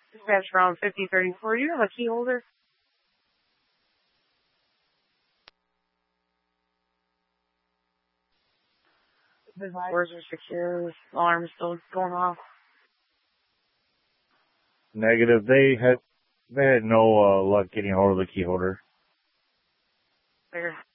Dispatch from 5034. Do you have a key holder? The doors are secure. The alarm's still going off. Negative. They had no luck getting hold of the key holder. There.